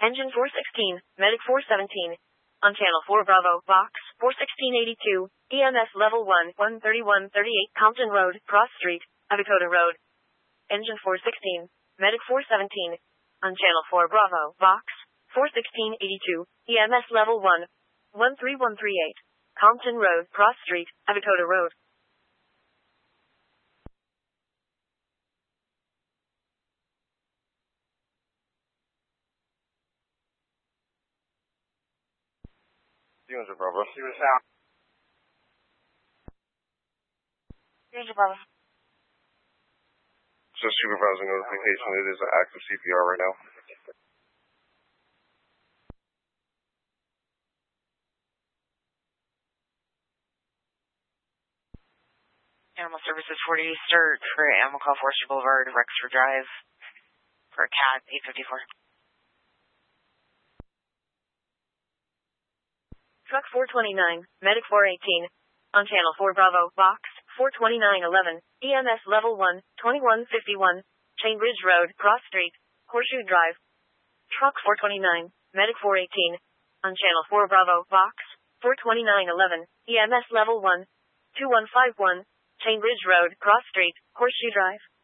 Engine 416, Medic 417. On Channel 4 Bravo, Box 41682, EMS Level 1, 13138 Compton Road, Cross Street, Avicota Road. Engine 416, Medic 417. On Channel 4 Bravo, Box 41682, EMS Level 1, 13138 Compton Road, Cross Street, Avicota Road. User Bravo. User Bravo. So supervisor notification, it is an active CPR right now. Animal Services 40 Sturt for Animal Call Forester Boulevard, Rexford Drive for CAD 854. Truck 429, Medic 418. On Channel 4 Bravo, Box 42911, EMS Level 1, 2151, Chainbridge Road, Cross Street, Horseshoe Drive. Truck 429, Medic 418. On Channel 4 Bravo, Box 42911, EMS Level 1, 2151, Chainbridge Road, Cross Street, Horseshoe Drive.